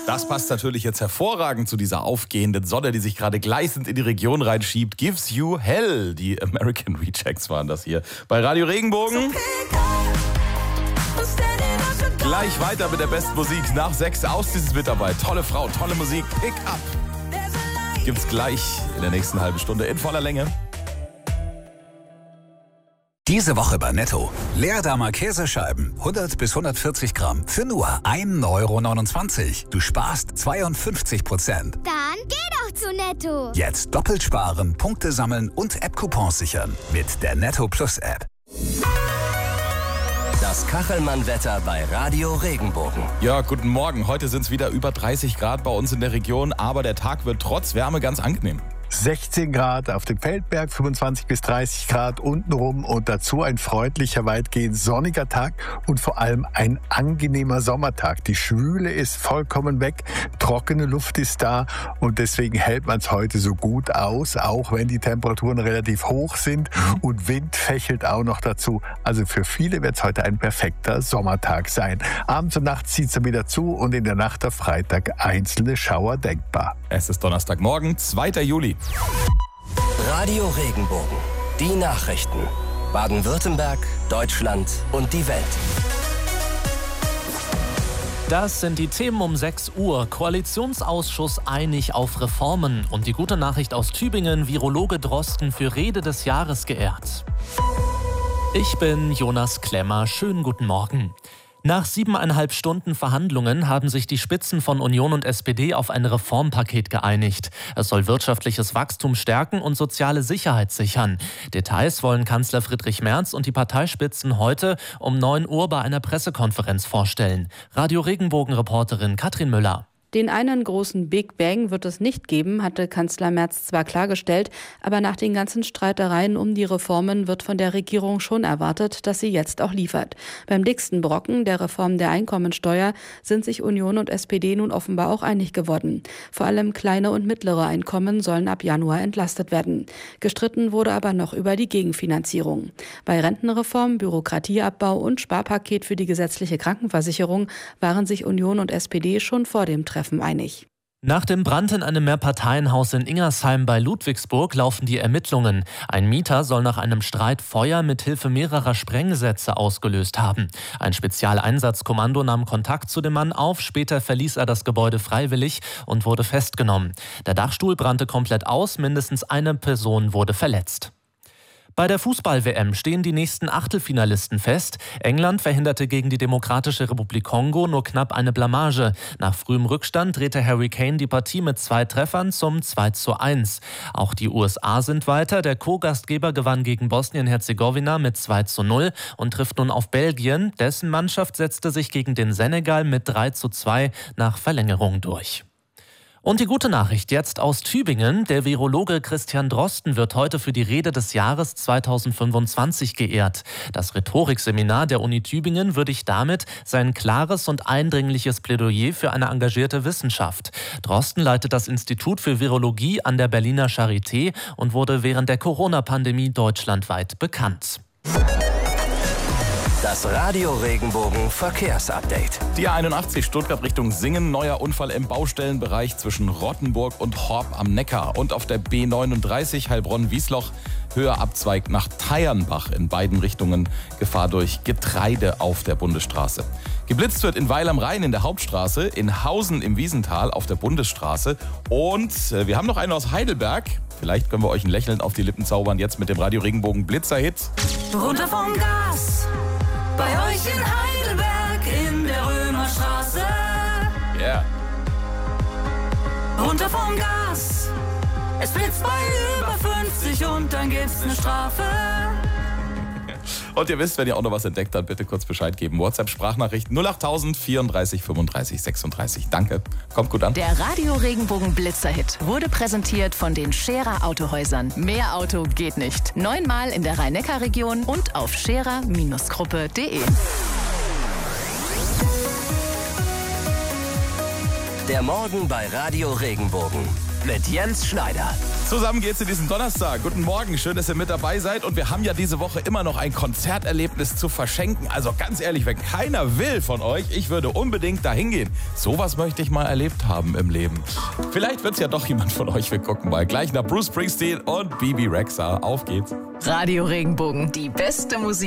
Das passt natürlich jetzt hervorragend zu dieser aufgehenden Sonne, die sich gerade gleißend in die Region reinschiebt. Gives You Hell. Die American Rejects waren das hier bei Radio Regenbogen. Gleich weiter mit der besten Musik nach 6 aus dieses Mitarbeit. Tolle Frau, tolle Musik. Pick Up. Gibt's gleich in der nächsten halben Stunde in voller Länge. Diese Woche bei Netto. Leerdammer Käsescheiben, 100 bis 140 Gramm, für nur 1,29 €. Du sparst 52%. Dann geh doch zu Netto. Jetzt doppelt sparen, Punkte sammeln und App-Coupons sichern. Mit der Netto Plus App. Das Kachelmann-Wetter bei Radio Regenbogen. Ja, guten Morgen. Heute sind es wieder über 30 Grad bei uns in der Region, aber der Tag wird trotz Wärme ganz angenehm. 16 Grad auf dem Feldberg, 25 bis 30 Grad untenrum und dazu ein freundlicher, weitgehend sonniger Tag und vor allem ein angenehmer Sommertag. Die Schwüle ist vollkommen weg, trockene Luft ist da und deswegen hält man es heute so gut aus, auch wenn die Temperaturen relativ hoch sind und Wind fächelt auch noch dazu. Also für viele wird es heute ein perfekter Sommertag sein. Abends und nachts zieht es wieder zu und in der Nacht auf Freitag einzelne Schauer denkbar. Es ist Donnerstagmorgen, 2. Juli. Radio Regenbogen. Die Nachrichten. Baden-Württemberg, Deutschland und die Welt. Das sind die Themen um 6 Uhr. Koalitionsausschuss einig auf Reformen. Und die gute Nachricht aus Tübingen, Virologe Drosten für Rede des Jahres geehrt. Ich bin Jonas Klemmer. Schönen guten Morgen. Nach 7,5 Stunden Verhandlungen haben sich die Spitzen von Union und SPD auf ein Reformpaket geeinigt. Es soll wirtschaftliches Wachstum stärken und soziale Sicherheit sichern. Details wollen Kanzler Friedrich Merz und die Parteispitzen heute um 9 Uhr bei einer Pressekonferenz vorstellen. Radio Regenbogen-Reporterin Katrin Müller. Den einen großen Big Bang wird es nicht geben, hatte Kanzler Merz zwar klargestellt, aber nach den ganzen Streitereien um die Reformen wird von der Regierung schon erwartet, dass sie jetzt auch liefert. Beim dicksten Brocken, der Reform der Einkommensteuer, sind sich Union und SPD nun offenbar auch einig geworden. Vor allem kleine und mittlere Einkommen sollen ab Januar entlastet werden. Gestritten wurde aber noch über die Gegenfinanzierung. Bei Rentenreform, Bürokratieabbau und Sparpaket für die gesetzliche Krankenversicherung waren sich Union und SPD schon vor dem Treffen einig. Nach dem Brand in einem Mehrparteienhaus in Ingersheim bei Ludwigsburg laufen die Ermittlungen. Ein Mieter soll nach einem Streit Feuer mit Hilfe mehrerer Sprengsätze ausgelöst haben. Ein Spezialeinsatzkommando nahm Kontakt zu dem Mann auf, später verließ er das Gebäude freiwillig und wurde festgenommen. Der Dachstuhl brannte komplett aus, mindestens eine Person wurde verletzt. Bei der Fußball-WM stehen die nächsten Achtelfinalisten fest. England verhinderte gegen die Demokratische Republik Kongo nur knapp eine Blamage. Nach frühem Rückstand drehte Harry Kane die Partie mit 2 Treffern zum 2:1. Auch die USA sind weiter. Der Co-Gastgeber gewann gegen Bosnien-Herzegowina mit 2:0 und trifft nun auf Belgien. Dessen Mannschaft setzte sich gegen den Senegal mit 3:2 nach Verlängerung durch. Und die gute Nachricht jetzt aus Tübingen. Der Virologe Christian Drosten wird heute für die Rede des Jahres 2025 geehrt. Das Rhetorikseminar der Uni Tübingen würdigt damit sein klares und eindringliches Plädoyer für eine engagierte Wissenschaft. Drosten leitet das Institut für Virologie an der Berliner Charité und wurde während der Corona-Pandemie deutschlandweit bekannt. Das Radio Regenbogen Verkehrsupdate. Die A81 Stuttgart Richtung Singen, neuer Unfall im Baustellenbereich zwischen Rottenburg und Horb am Neckar. Und auf der B39 Heilbronn-Wiesloch, höher Abzweig nach Teiernbach, in beiden Richtungen Gefahr durch Getreide auf der Bundesstraße. Geblitzt wird in Weil am Rhein in der Hauptstraße, in Hausen im Wiesental auf der Bundesstraße. Und wir haben noch einen aus Heidelberg. Vielleicht können wir euch ein Lächeln auf die Lippen zaubern, jetzt mit dem Radio Regenbogen Blitzer-Hit. Runter vom Gas, bei euch in Heidelberg in der Römerstraße. Ja. Yeah. Runter vom Gas, es blitzt bei über 50 und dann gibt's eine Strafe. Und ihr wisst, wenn ihr auch noch was entdeckt habt, bitte kurz Bescheid geben. WhatsApp-Sprachnachricht 08000 34 35 36. Danke. Kommt gut an. Der Radio Regenbogen Blitzer-Hit wurde präsentiert von den Scherer Autohäusern. Mehr Auto geht nicht. 9-mal in der Rhein-Neckar-Region und auf scherer-gruppe.de. Der Morgen bei Radio Regenbogen mit Jens Schneider. Zusammen geht's in diesen Donnerstag. Guten Morgen, schön, dass ihr mit dabei seid. Und wir haben ja diese Woche immer noch ein Konzerterlebnis zu verschenken. Also ganz ehrlich, wenn keiner will von euch, ich würde unbedingt dahin gehen. Sowas möchte ich mal erlebt haben im Leben. Vielleicht wird's ja doch jemand von euch. Wir gucken mal. Gleich nach Bruce Springsteen und Bibi Rexha. Auf geht's. Radio Regenbogen, die beste Musik.